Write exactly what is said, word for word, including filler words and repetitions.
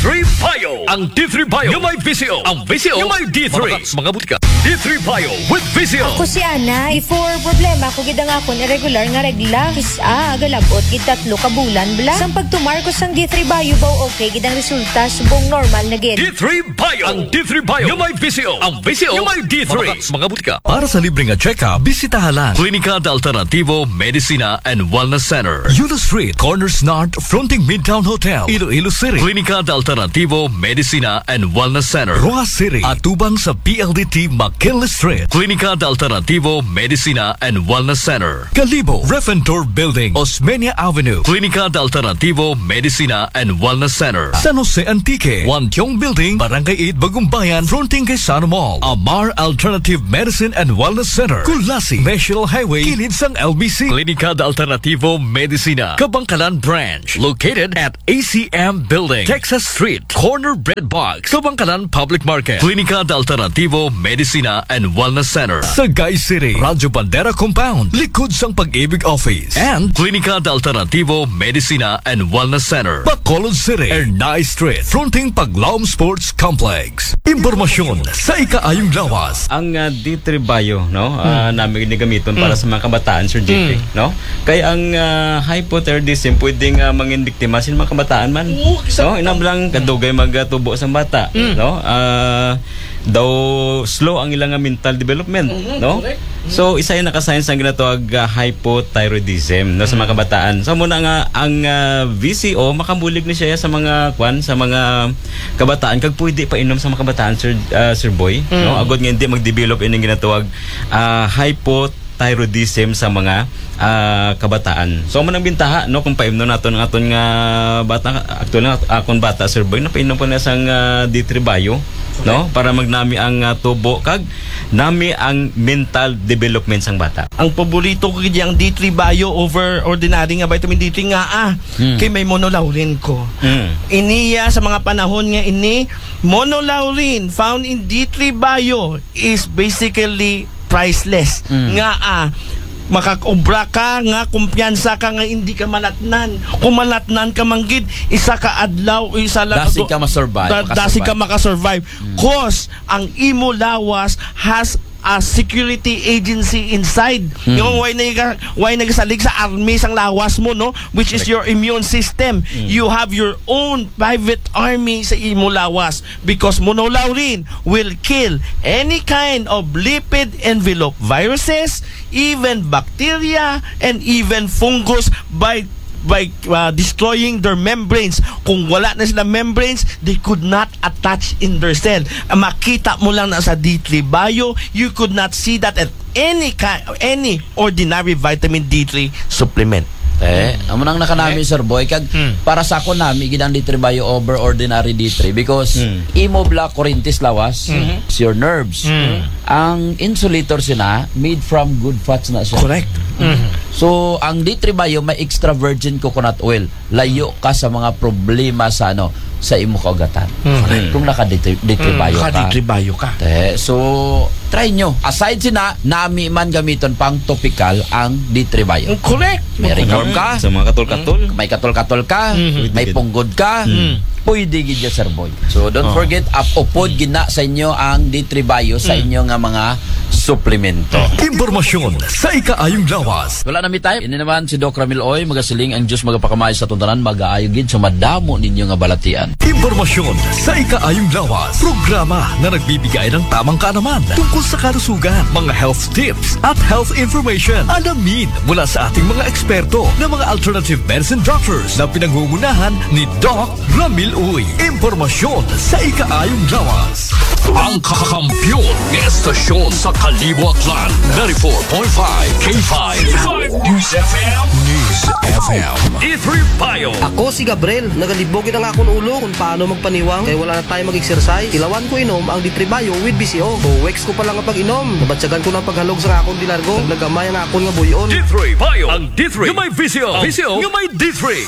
three Bio. Ang D three Bio yung may V C O. Ang V C O yung may D three. Mga mga butika. D three Bio with V C O. Ako si Ana, before problema ko gid nga akon irregular nga regla. Kisa agalabot gid tatlo ka bulan bla. Sang pagtumar ko sang D three Bio ba okay gid ang resulta subong normal na gid. D three Bio. Ang D three Bio yung may V C O. Ang V C O yung may D three. Mga, mga butika. Para sa libreng check-up, bisitahan lang Klinika de Alternativo Medicina and Wellness Center. Yulo Street, Corners North, fronting Midtown Hotel, Iloilo City. Klinika de Alternativo Medicina and Wellness Center. Roa City, atubang sa P L D T McKinley Street. Klinika de Alternativo Medicina and Wellness Center. Calibo, Refentor Building, Osmeña Avenue. Klinika de Alternativo Medicina and Wellness Center. San Jose Antique, Wantiong Building, Barangay eight, Bagumbayan, fronting kay Sano Mall. Amar Alternative Medicine and Wellness Center. Kulasi, National Highway, kilid sang L B C. Klinika de Alternativo Medicina, Kabangkalan Branch. Located at A C M Building, Texas Street, Corner Bread Box, Kabangkalan Public Market. Klinika de Alternativo Medicina and Wellness Center. Sagay City, Radyo Bandera Compound, likod sang Pag-ibig Office. And Klinika de Alternativo Medicina and Wellness Center, Bacolod City, Ernay Street, fronting Paglaom Sports Complex. Impormasyon sa ikaayong lawas. Ang uh, D three Bio, no, uh, namin ginagamiton para sa mga kabataan, Sir J P, no? Kaya ang uh, hypothyroidism pwedeng uh, mangin biktima sin mga kabataan man. No, inam lang kadugay magtubo sa bata, no? Uh, daw slow ang ilang uh, mental development, no? So isa yung nakasign sa ginatawag uh, hypothyroidism, no, sa mga kabataan. So muna nga ang uh, V C O makabulig ni siya sa mga kwan sa mga kabataan kag pwede pa inom sa mga kabataan, Sir uh, Sir Boy, mm. no? Agod nga hindi mag-develop ining ginatawag uh, hypothyroidism sa mga uh, kabataan. So manang bintaha, no, kung paimno naton ng aton nga bata, actually na akon bata, Sir Boy, na painom po na sang uh, D three Bio, no, para magnami ang uh, tubo kag nami ang mental development sang bata. Ang paborito ko kaya ang D three Bio over ordinary nga vitamin D three nga ah hmm. kay may monolaurin ko. Hmm. Iniya sa mga panahon nga ini monolaurin found in D three Bio is basically priceless. Hmm. Nga ah makakobra ka nga kumpiyansa ka nga hindi ka malatnan. Kung malatnan ka manggid isa ka adlaw o isa lang dasi ka ma-survive. Da, dasi ka makasurvive. Hmm. Cause ang imo lawas has a security agency inside. Hmm. Yung why na why nagasalig sa army sang lawas mo, no, which is your immune system. Hmm. You have your own private army sa imo lawas because monolaurin will kill any kind of lipid envelope viruses, even bacteria and even fungus by by uh, destroying their membranes. Kung wala na sila membranes, they could not attach in their cell. Uh, makita mo lang na sa D three Bio, you could not see that at any kind, any ordinary vitamin D three supplement. Eh, amo nang nakanami, Sir Boy, kag hmm. para sa ako nami gid ang D three Bio over ordinary D three because hmm. imo block kurintis lawas hmm. it's your nerves. Hmm. Ang insulator sina made from good fats na siya. Correct. Hmm. So ang D three Bio may extra virgin coconut oil. Layo ka sa mga problema sa ano sa imo kaugatan. Hmm. Kung naka D three Bio ka. Naka D three Bio ka. Eh, so try nyo. Aside sina, nami man gamiton pang topical ang D three Bio. Correct. May reform ka. Sa mga katol-katol. May katol-katol ka. Mm-hmm. May punggod ka. Mm-hmm. Pwede gid ya, Sir Boy. So don't oh. forget, upod gina sa inyo ang D three Bio sa inyo nga mga suplemento. Impormasyon sa ikaayong lawas. Wala na mi time. Ini naman si Doc Ramil Oy, magasiling ang Diyos magapakamay sa tuntanan, mag-aayo gid sa madamo ninyo nga balatian. Impormasyon sa ikaayong lawas. Programa na nagbibigay ng tamang kaalaman tungkol sa kalusugan, mga health tips at health information. Alamin mula sa ating mga eksperto na mga alternative medicine doctors na pinangungunahan ni Doc Ramil Uy. Impormasyon sa ikaayong lawas. Ang kakakampiyon ng estasyon sa Kalibo Aklan, ninety-four point five K five News F M. News F M. D three Bio. Ako si Gabriel, nagalibogin ang akong ulo kung paano magpaniwang kaya wala na tayo mag-exercise. Ilawan ko inom ang D three Bio with B C O. Buwex ko pa lang ang pag-inom. Nabatsagan ko ng paghalog sa akong dilargo. Naglagamay ang akong nga buyon. D three Bio. Ang D three yung may V C O. V C O yung may D three.